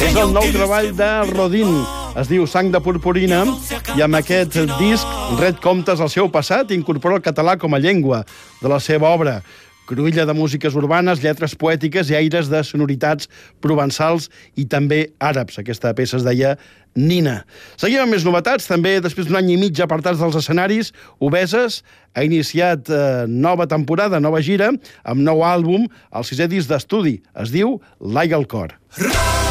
És el nou treball de Rodin. Es diu Sang de purpurina i amb aquest disc ret comptes el seu passat i incorpora el català com a llengua de la seva obra. Cruïlla de músiques urbanes, lletres poètiques i aires de sonoritats provençals i també àrabs. Aquesta peça es deia Nina. Seguim amb més novetats. També, després d'un any i mig apartats dels escenaris, Obeses ha iniciat nova temporada, nova gira, amb nou àlbum, el 6è disc d'estudi. Es diu Like al cor.